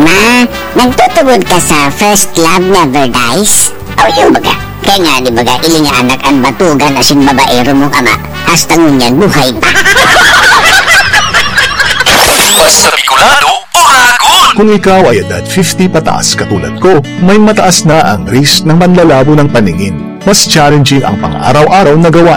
Ma, nagtutugod ka sa first love never dies? O yung baga? Kaya nga di baga, iling anak ang batugan asin babaero mong ama. Hasta ngunyan buhay pa. Basta Bicolano o Ragon! Kung ikaw ay edad 50 pataas katulad ko, may mataas na ang risk ng manlalabo ng paningin. Mas challenging ang pang-araw-araw na gawain